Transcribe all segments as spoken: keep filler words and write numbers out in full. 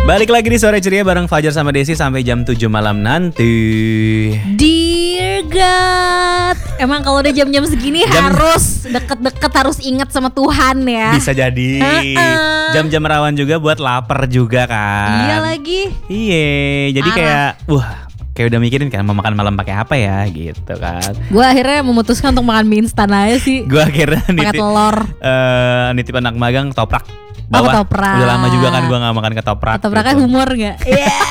Balik lagi di Sore Ceria bareng Fajar sama Desi sampai jam tujuh malam nanti. Dear God, emang kalau udah jam-jam segini jam... harus deket-deket, harus ingat sama Tuhan ya. Bisa jadi. Uh-uh. Jam-jam rawan juga buat lapar juga kan. Iya lagi. Iya, jadi Arah. kayak wah, kayak udah mikirin kan mau makan malam pakai apa ya gitu kan. Gue akhirnya memutuskan untuk makan mie instan aja sih. Gue akhirnya pakai nitip, telur. Uh, nitip anak magang ketoprak. Oh, ketoprak. Udah lama juga kan gue gak makan ketoprak. Ketopraknya gitu. humor gak? Iya yeah.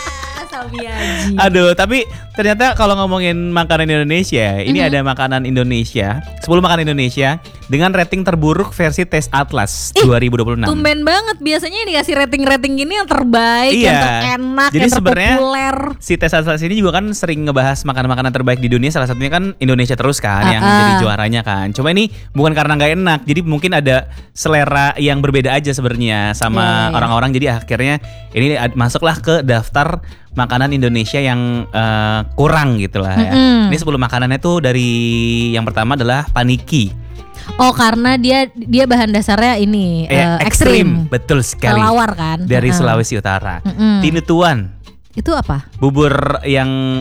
Samiaji. Aduh, tapi ternyata kalau ngomongin makanan Indonesia, ini mm-hmm. ada makanan Indonesia, sepuluh makanan Indonesia dengan rating terburuk versi Taste Atlas Ih, dua ribu dua puluh enam. Tumben banget, biasanya yang dikasih rating-rating gini yang terbaik, iya. yang terenak, Jadi yang terpopuler. Si Taste Atlas ini juga kan sering ngebahas makanan-makanan terbaik di dunia, salah satunya kan Indonesia terus kan uh-uh. yang jadi juaranya kan. Cuma ini bukan karena gak enak, jadi mungkin ada selera yang berbeda aja sebenarnya sama yeah, yeah. orang-orang. Jadi akhirnya ini masuklah ke daftar makanan Indonesia yang uh, kurang gitu lah ya. Mm-hmm. Ini sepuluh makanannya tuh dari yang pertama adalah paniki. Oh, karena dia dia bahan dasarnya ini eh, uh, ekstrim. Betul sekali. Kelawar kan. Dari uh-huh. Sulawesi Utara. Mm-hmm. Tinutuan. Itu apa? Bubur yang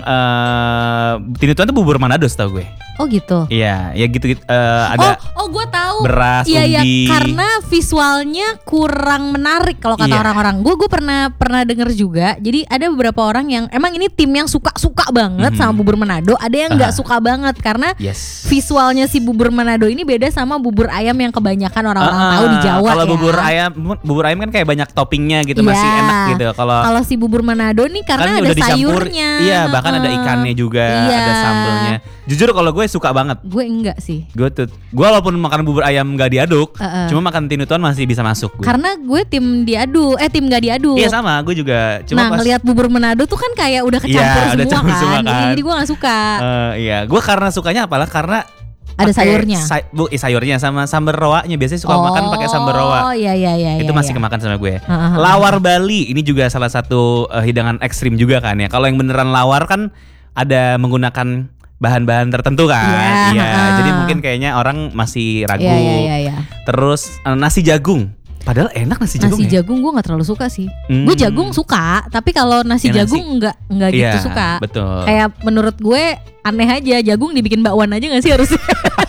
uh, Tinutuan tuh bubur Manado setahu gue. Oh gitu. Iya, ya gitu, gitu uh, ada. Oh, oh gue tahu. Beras, iya, ubi. Iya, karena visualnya kurang menarik kalau kata iya. orang-orang. Gue gue pernah pernah denger juga. Jadi ada beberapa orang yang emang ini tim yang suka-suka banget mm-hmm. sama bubur Manado, ada yang enggak uh. suka banget karena yes. visualnya si bubur Manado ini beda sama bubur ayam yang kebanyakan orang-orang uh, tahu di Jawa. Kalau ya. bubur ayam bubur ayam kan kayak banyak toppingnya gitu, yeah. masih enak gitu. Kalau Kalau si bubur Manado nih karena kan ada dicampur, sayurnya. Iya, bahkan uh, ada ikannya juga, iya. ada sambelnya. Jujur kalau gue suka banget. Gue enggak sih. Gue tuh, gue walaupun makan bubur ayam gak diaduk, uh-uh. cuma makan tinutuan masih bisa masuk. Gue. Karena gue tim diaduk, eh tim gak diaduk. Iya sama, gue juga. Cuma nah pas ngelihat bubur Manado tuh kan kayak udah kecampur iya, semua, udah campur kan? semua kan. Jadi, jadi gue gak suka. Uh, iya, gue karena sukanya apalah karena ada sayurnya. Say, bu, eh, sayurnya sama sambal roanya. Biasanya suka oh, makan pakai sambal roa. Oh iya iya iya. Itu iya, masih iya. kemakan sama gue. Uh-huh. Lawar Bali ini juga salah satu uh, hidangan ekstrim juga kan ya. Kalau yang beneran lawar kan ada menggunakan bahan-bahan tertentu kan. Iya. Yeah, uh. Jadi mungkin kayaknya orang masih ragu. Iya iya iya. iya. Terus uh, nasi jagung. Padahal enak nasi jagung. Nasi ya? jagung gue nggak terlalu suka sih. Hmm. Gue jagung suka, tapi kalau nasi ya, jagung nggak nggak gitu ya, suka. Betul. Kayak menurut gue aneh aja, jagung dibikin bakwan aja nggak sih harusnya?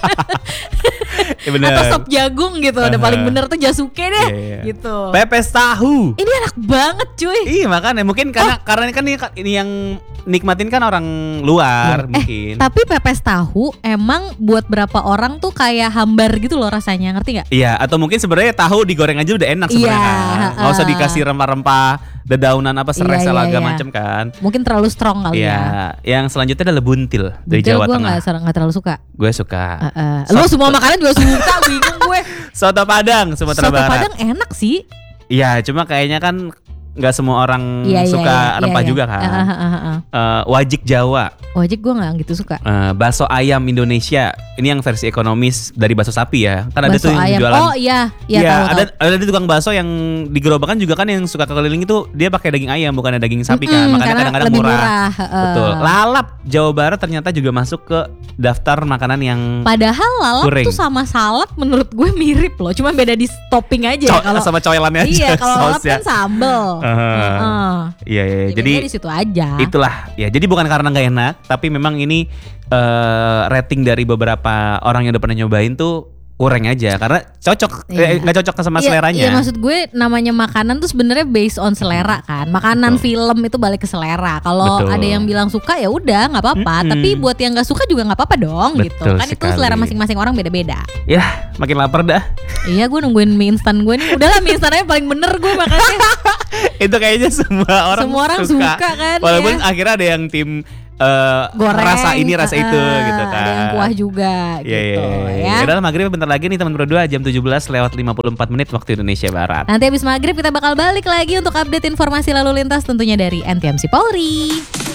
Ya atau sop jagung gitu, udah uh-huh. paling bener tuh jasuke deh, yeah, yeah. gitu. Pepes tahu. Ini enak banget cuy. Iya makanya mungkin karena oh. karena kan ini, ini yang nikmatin kan orang luar yeah. mungkin. Eh, tapi pepes tahu emang buat berapa orang tuh kayak hambar gitu loh rasanya, ngerti nggak? Iya, atau mungkin sebenarnya tahu digoreng aja udah enak sebenarnya. Yeah, kan. Nggak usah dikasih rempah-rempah, dedaunan apa serai yeah, segala yeah, macam yeah. kan. Mungkin terlalu strong kali yeah. ya. Yang selanjutnya adalah buntil dari buntil Jawa gua Tengah. Buntil gue nggak terlalu suka. Gue suka. Uh, uh. Lo semua makanan juga suka, bingung gue. Soto Padang Sumatera Barat. Soto Padang enak sih. Iya, cuma kayaknya kan nggak semua orang iya, suka iya, iya, rempah iya, juga iya. kan. Uh, uh, uh, uh. Uh, wajik Jawa. Wajik gue nggak gitu suka. Uh, bakso ayam Indonesia. Ini yang versi ekonomis dari bakso sapi ya. Kan ada bakso tuh yang ayam. jualan. Oh iya, iya ya, tahu, ada tahu. ada di tukang bakso yang di gerobakan juga kan yang suka keliling itu dia pakai daging ayam bukan daging sapi mm-hmm, kan. Makanya kadang-kadang lebih murah. murah. Uh. Betul. Lalap Jawa Barat ternyata juga masuk ke daftar makanan yang padahal lalap kuring. Tuh sama salad menurut gue mirip loh. Cuma beda di topping aja. Co- kalau sama coylannya aja. Iya, kalau lalap kan sambel. Uh, uh. Iya, iya. Ya, jadi di situ aja. Itulah. Ya, jadi bukan karena nggak enak, tapi memang ini uh, rating dari beberapa orang yang udah pernah nyobain tuh kurang aja karena cocok nggak iya. eh, cocok sama iya, seleranya. Iya, maksud gue namanya makanan tuh sebenarnya based on selera kan. Makanan betul. Film itu balik ke selera. Kalau ada yang bilang suka ya udah nggak apa-apa. Mm-hmm. Tapi buat yang nggak suka juga nggak apa-apa dong. Betul gitu. Kan sekali. Itu selera masing-masing orang beda-beda. Ya makin lapar dah. Iya, gue nungguin mie instan gue nih. Udahlah mie instannya paling bener gue makannya. Itu kayaknya semua orang semua orang suka, suka kan. Walaupun ya. akhirnya ada yang tim Uh, goreng, rasa ini rasa uh, itu gitu kan. Ada yang kuah juga yeah, gitu yeah, yeah. ya. Udah maghrib bentar lagi nih teman berdua jam tujuh belas lewat lima puluh empat menit waktu Indonesia Barat. Nanti habis maghrib kita bakal balik lagi untuk update informasi lalu lintas tentunya dari N T M C Polri.